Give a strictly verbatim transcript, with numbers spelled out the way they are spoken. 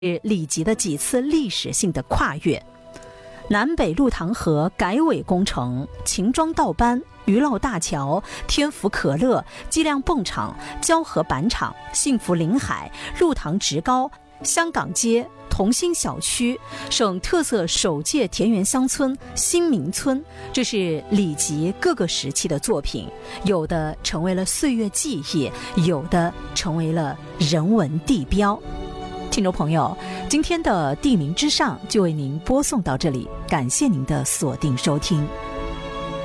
李吉的几次历史性的跨越。南北陆塘河改尾工程、秦庄道班、余老大桥、天府可乐、计量泵厂、交河板厂、幸福临海、陆塘职高、香港街、同心小区、省特色首届田园乡村新民村，这是李吉各个时期的作品，有的成为了岁月记忆，有的成为了人文地标。听众朋友，今天的地名之上就为您播送到这里，感谢您的锁定收听。